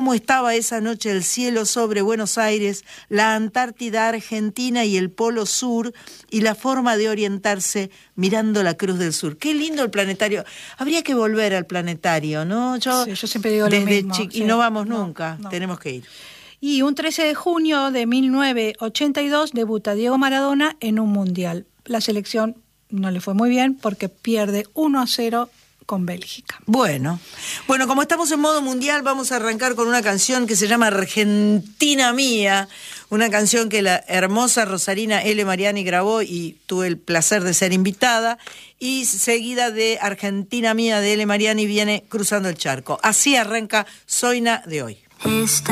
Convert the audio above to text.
cómo estaba esa noche el cielo sobre Buenos Aires, la Antártida Argentina y el Polo Sur, y la forma de orientarse mirando la Cruz del Sur. Qué lindo el planetario. Habría que volver al planetario, ¿no? Yo siempre digo lo mismo. Sí. Y no vamos nunca, tenemos que ir. Y un 13 de junio de 1982 debuta Diego Maradona en un mundial. La selección no le fue muy bien porque pierde 1-0 con Bélgica. Bueno, como estamos en modo mundial, vamos a arrancar con una canción que se llama Argentina Mía, una canción que la hermosa Rosarina L. Mariani grabó y tuve el placer de ser invitada, y seguida de Argentina Mía de L. Mariani viene Cruzando el Charco. Así arranca Zoina de hoy.